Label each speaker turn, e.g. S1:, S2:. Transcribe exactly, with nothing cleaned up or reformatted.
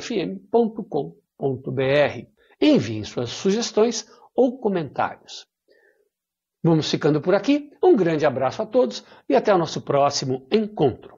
S1: f m ponto com ponto b r. Enviem suas sugestões ou comentários. Vamos ficando por aqui. Um grande abraço a todos e até o nosso próximo encontro.